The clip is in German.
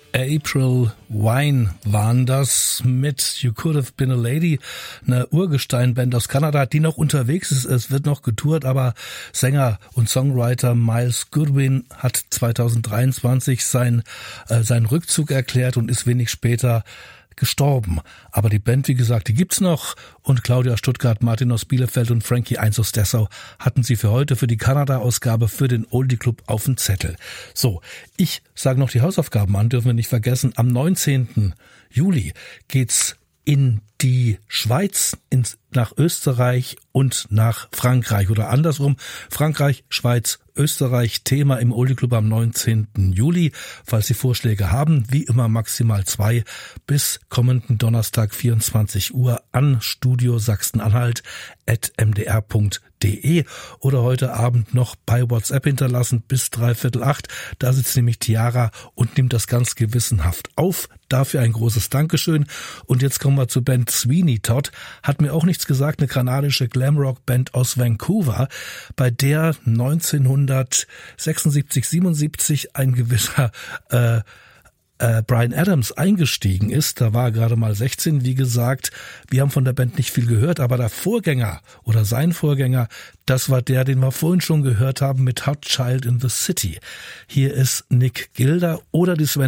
April Wine waren das mit You Could Have Been a Lady, eine Urgestein-Band aus Kanada, die noch unterwegs ist. Es wird noch getourt, aber Sänger und Songwriter Myles Goodwin hat 2023 seinen Rückzug erklärt und ist wenig später gestorben. Aber die Band, wie gesagt, die gibt's noch, und Claudia Stuttgart, Martin aus Bielefeld und Frankie 1 aus Dessau hatten sie für heute für die Kanada-Ausgabe für den Oldie Club auf dem Zettel. So, ich sage noch die Hausaufgaben an, dürfen wir nicht vergessen. Am 19. Juli geht's in die Schweiz, nach Österreich und nach Frankreich oder andersrum. Frankreich, Schweiz, Österreich, Thema im Oldie Club am 19. Juli. Falls Sie Vorschläge haben, wie immer maximal 2 bis kommenden Donnerstag 24 Uhr an studiosachsen-anhalt@mdr.de oder heute Abend noch bei WhatsApp hinterlassen bis 7:45. Da sitzt nämlich Tiara und nimmt das ganz gewissenhaft auf. Dafür ein großes Dankeschön. Und jetzt kommen wir zur Band Sweeney Todd. Hat mir auch nichts gesagt, eine kanadische Glamrock-Band aus Vancouver, bei der 1976, 77 ein gewisser Bryan Adams eingestiegen ist. Da war er gerade mal 16, wie gesagt. Wir haben von der Band nicht viel gehört, aber der Vorgänger oder sein Vorgänger, das war der, den wir vorhin schon gehört haben mit Hot Child in the City. Hier ist Nick Gilder oder die Sven